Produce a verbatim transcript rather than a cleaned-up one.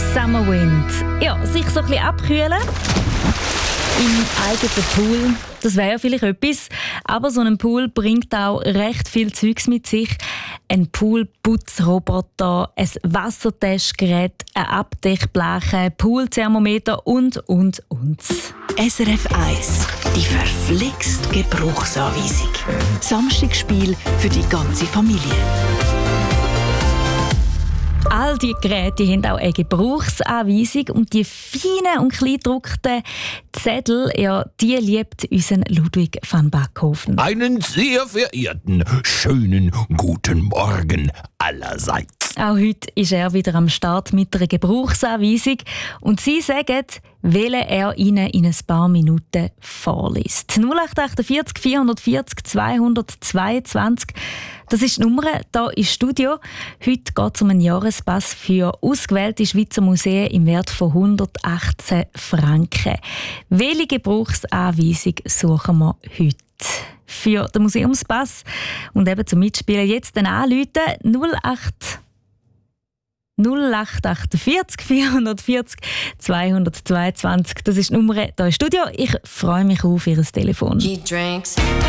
Summer Wind. Ja, sich so ein bisschen abkühlen im eigenen Pool, das wäre ja vielleicht etwas. Aber so ein Pool bringt auch recht viel Zeugs mit sich. Ein Poolputzroboter, ein Wassertestgerät, eine Abdeckbleche, Poolthermometer und, und, und. S R F eins, die verflixt Gebrauchsanweisung. Samstagsspiel für die ganze Familie. All diese Geräte haben auch eine Gebrauchsanweisung und die feinen und klein gedruckten Zettel, ja, die liebt unseren Ludwig van Backhofen. Einen sehr verehrten, schönen guten Morgen allerseits. Auch heute ist er wieder am Start mit einer Gebrauchsanweisung und Sie sagen, welche er Ihnen in ein paar Minuten vorliest. null acht vier acht vier vier null zwei zwei zwei, das ist die Nummer hier im Studio. Heute geht es um einen Jahrespass für ausgewählte Schweizer Museen im Wert von hundertachtzehn Franken. Welche Gebrauchsanweisung suchen wir heute für den Museumspass? Und eben zum Mitspielen jetzt dann anrufen null acht null acht vier acht vier vier zwei zwei zwei. Das ist die Nummer hier im Studio. Ich freue mich auf Ihr Telefon.